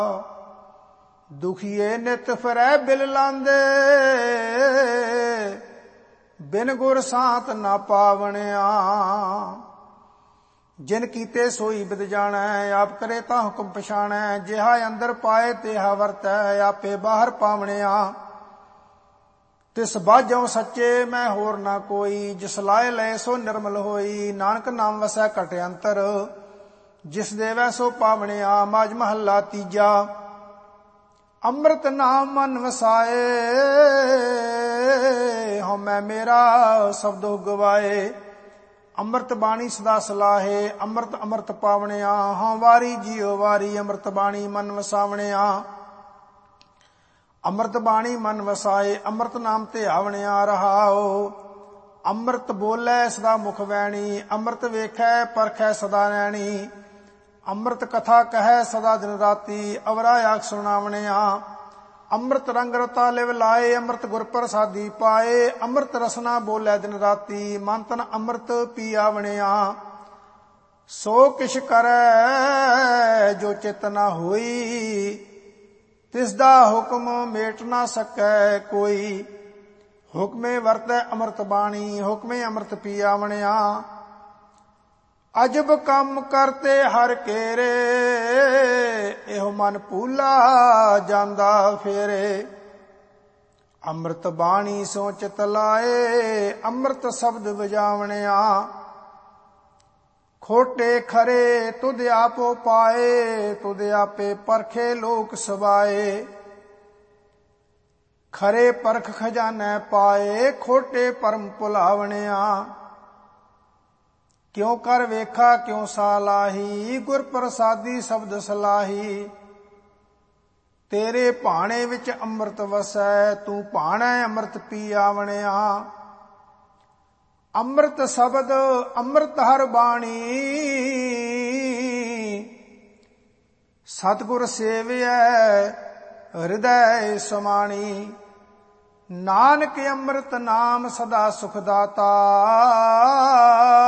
ਦੁਖੀਏ ਨਿਤ ਫਿਰੈ ਬਿਲ ਲਾਂਦੇ, ਬਿਨ ਗੁਰ ਸਾਤ ਨਾ ਪਾਵਣਿਆ। ਜਿਨ ਕੀਤੇ ਸੋਈ ਬਿਦ ਜਾਣੈ, ਆਪ ਕਰੇ ਤਾਂ ਹੁਕਮ ਪਛਾਣੈ। ਜਿਹਾ ਅੰਦਰ ਪਾਏ ਤਿਹਾ ਵਰਤੈ, ਆਪੇ ਬਾਹਰ ਪਾਵਣਿਆ। ਤਿਸ ਬਾਝੋਂ ਸੱਚੇ ਮੈਂ ਹੋਰ ਨਾ ਕੋਈ, ਜਿਸ ਲਾਏ ਲਏ ਸੋ ਨਿਰਮਲ ਹੋਈ। ਨਾਨਕ ਨਾਮ ਵਸੈ ਘਟ ਅੰਤਰ, ਜਿਸ ਦੇਵੈ ਸੋ ਪਾਵਣਿਆ। ਮਾਝ ਮਹੱਲਾ ਤੀਜਾ। ਅੰਮ੍ਰਿਤ ਨਾਮ ਮਨ ਵਸਾਏ, ਹਉਮੈ ਮੇਰਾ ਸਬਦ ਗਵਾਏ। ਅੰਮ੍ਰਿਤ ਬਾਣੀ ਸਦਾ ਸਲਾਹੇ, ਅੰਮ੍ਰਿਤ ਅੰਮ੍ਰਿਤ ਪਾਵਣਿਆ। ਹਉ ਵਾਰੀ ਜੀਉ ਵਾਰੀ, ਅੰਮ੍ਰਿਤ ਬਾਣੀ ਮਨ ਵਸਾਵਣਿਆ। ਅੰਮ੍ਰਿਤ ਬਾਣੀ ਮਨ ਵਸਾਏ, ਅੰਮ੍ਰਿਤ ਨਾਮ ਤੇ ਆਵਣਿਆ। ਰਹਾਉ ਅੰਮ੍ਰਿਤ ਬੋਲੇ ਸਦਾ ਮੁਖ ਵੈਣੀ, ਅੰਮ੍ਰਿਤ ਵੇਖੈ ਪਰਖੈ ਸਦਾ ਨੈਣੀ। ਅੰਮ੍ਰਿਤ ਕਥਾ ਕਹੈ ਸਦਾ ਦਿਨ ਰਾਤੀ, ਅਵਰਾ ਆਖ ਸੁਣਾਵਣਿਆ। ਅੰਮ੍ਰਿਤ ਰੰਗ ਰਤਾ ਲਿਵ ਲਾਏ, ਅੰਮ੍ਰਿਤ ਗੁਰ ਪ੍ਰਸਾਦੀ ਪਾਏ। ਅੰਮ੍ਰਿਤ ਰਸਨਾ ਬੋਲੇ ਦਿਨ ਰਾਤੀ, ਮਨ ਤਨ ਅੰਮ੍ਰਿਤ ਪੀ ਆਵਣਿਆ। ਸੋ ਕਿਛ ਕਰੈ ਜੋ ਚਿਤ ਨ ਹੋਈ, ਤਿਸ ਦਾ ਹੁਕਮ ਮੇਟ ਨਾ ਸਕੈ ਕੋਈ। ਹੁਕਮੇ ਵਰਤੈ ਅੰਮ੍ਰਿਤ ਬਾਣੀ, ਹੁਕਮੇ ਅੰਮ੍ਰਿਤ ਪੀ ਆਵਣਿਆ। ਅਜਬ ਕੰਮ ਕਰਤੇ ਹਰ ਕੇਰੇ, ਇਹੋ ਮਨ ਭੂਲਾ ਜਾਂਦਾ ਫੇਰੇ। ਅੰਮ੍ਰਿਤ ਬਾਣੀ ਸੋ ਚਿਤ ਲਾਏ, ਅੰਮ੍ਰਿਤ ਸ਼ਬਦ ਵਜਾਵਣਿਆ। ਖੋਟੇ ਖਰੇ ਤੁਧ ਆਪੋ ਪਾਏ, ਤੁਧ ਆਪੇ ਪਰਖੇ ਲੋਕ ਸਵਾਏ। ਖਰੇ ਪਰਖ ਖਜ਼ਾਨੈ ਪਾਏ, ਖੋਟੇ ਪਰਮ ਭੁਲਾਵਣਿਆ। ਕਿਉ ਕਰ ਵੇਖਾ ਕਿਉ ਸਾਲਾਹੀ, ਗੁਰ ਪ੍ਰਸਾਦੀ ਸ਼ਬਦ ਸਲਾਹੀ। ਤੇਰੇ ਭਾਣੇ ਵਿੱਚ ਅੰਮ੍ਰਿਤ ਵਸੈ, ਤੂੰ ਭਾਣੈ ਅੰਮ੍ਰਿਤ ਪੀ ਆਵਣਿਆ। ਅੰਮ੍ਰਿਤ ਸ਼ਬਦ ਅੰਮ੍ਰਿਤ ਹਰ ਬਾਣੀ, ਸਤਿਗੁਰ ਸੇਵਿਐ ਹਿਰਦੈ ਸਮਾਣੀ। ਨਾਨਕ ਅੰਮ੍ਰਿਤ ਨਾਮ ਸਦਾ ਸੁਖ ਦਾਤਾ,